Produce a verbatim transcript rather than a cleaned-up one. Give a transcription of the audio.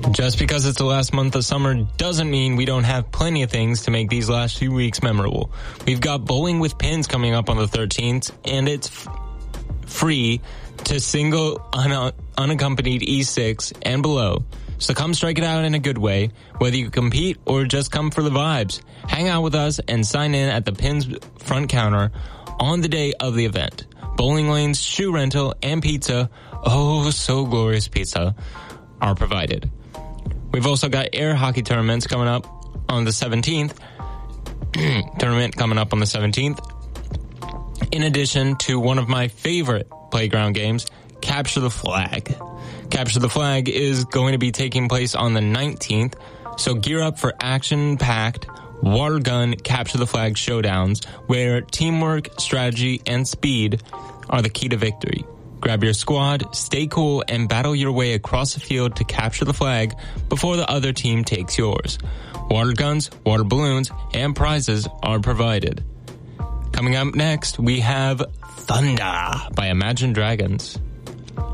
Just because it's the last month of summer doesn't mean we don't have plenty of things to make these last few weeks memorable. We've got Bowling with Pins coming up on the thirteenth, and it's f- free to single un- unaccompanied E six and below. So come strike it out in a good way, whether you compete or just come for the vibes. Hang out with us and sign in at the Pins front counter on the day of the event. Bowling lanes, shoe rental, and pizza, oh so glorious pizza, are provided. We've also got air hockey tournaments coming up on the seventeenth. Tournament coming up on the seventeenth. In addition to one of my favorite playground games, Capture the Flag. Capture the Flag is going to be taking place on the nineteenth, so gear up for action-packed water gun Capture the Flag showdowns where teamwork, strategy, and speed are the key to victory. Grab your squad, stay cool, and battle your way across the field to capture the flag before the other team takes yours. Water guns, water balloons, and prizes are provided. Coming up next, we have Thunder by Imagine Dragons.